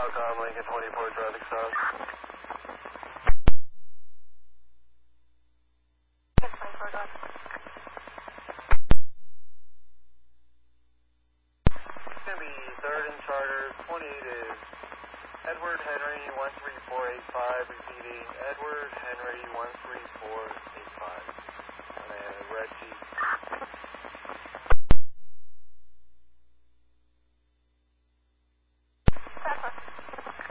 Falcon, Lincoln 24, traffic south. It's going to be 3rd and Charter, 28 is Edward Henry 13485, repeating Edward Henry 13485.